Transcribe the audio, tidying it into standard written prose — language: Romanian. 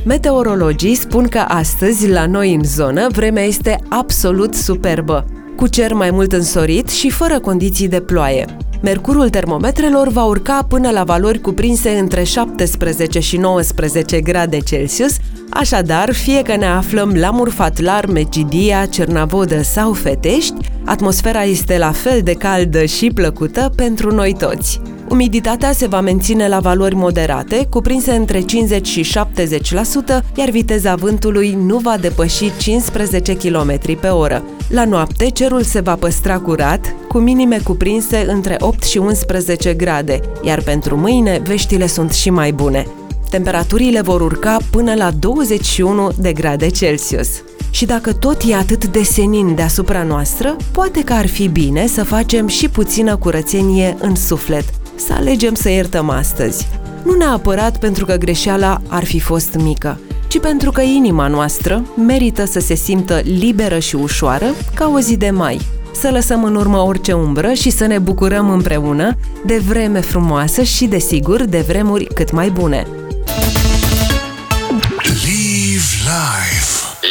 Meteorologii spun că astăzi, la noi în zonă, vremea este absolut superbă, cu cer mai mult însorit și fără condiții de ploaie. Mercurul termometrelor va urca până la valori cuprinse între 17 și 19 grade Celsius, așadar, fie că ne aflăm la Murfatlar, Mecidia, Cernavodă sau Fetești, atmosfera este la fel de caldă și plăcută pentru noi toți. Umiditatea se va menține la valori moderate, cuprinse între 50 și 70%, iar viteza vântului nu va depăși 15 km pe oră. La noapte, cerul se va păstra curat, cu minime cuprinse între 8 și 11 grade, iar pentru mâine veștile sunt și mai bune. Temperaturile vor urca până la 21 de grade Celsius. Și dacă tot e atât de senin deasupra noastră, poate că ar fi bine să facem și puțină curățenie în suflet, să alegem să iertăm astăzi. Nu neapărat pentru că greșeala ar fi fost mică, ci pentru că inima noastră merită să se simtă liberă și ușoară ca o zi de mai. Să lăsăm în urmă orice umbră și să ne bucurăm împreună de vreme frumoasă și, desigur, de vremuri cât mai bune. Live life.